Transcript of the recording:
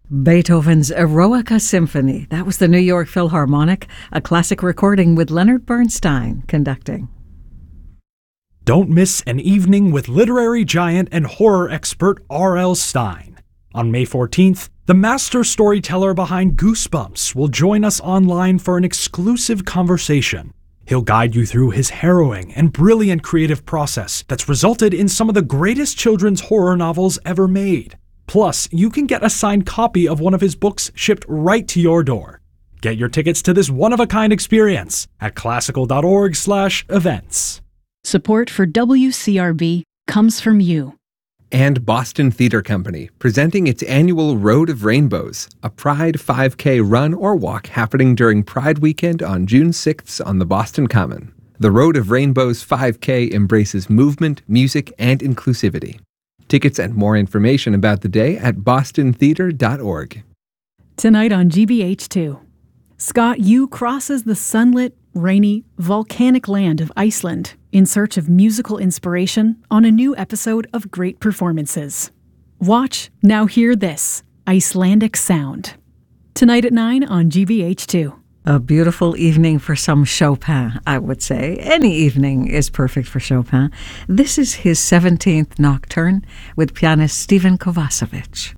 Beethoven's Eroica Symphony. That was the New York Philharmonic, a classic recording with Leonard Bernstein conducting. Don't miss an evening with literary giant and horror expert R.L. Stine. On May 14th, the master storyteller behind Goosebumps will join us online for an exclusive conversation. He'll guide you through his harrowing and brilliant creative process that's resulted in some of the greatest children's horror novels ever made. Plus, you can get a signed copy of one of his books shipped right to your door. Get your tickets to this one-of-a-kind experience at classical.org/events. Support for WCRB comes from you. And Boston Theater Company, presenting its annual Road of Rainbows, a Pride 5K run or walk happening during Pride Weekend on June 6th on the Boston Common. The Road of Rainbows 5K embraces movement, music, and inclusivity. Tickets and more information about the day at bostontheater.org. Tonight on GBH2, Scott Yu crosses the sunlit, rainy, volcanic land of Iceland in search of musical inspiration on a new episode of Great Performances. Watch, now hear this, Icelandic Sound. Tonight at 9 on GBH2. A beautiful evening for some Chopin, I would say. Any evening is perfect for Chopin. This is his 17th nocturne with pianist Stephen Kovacevic.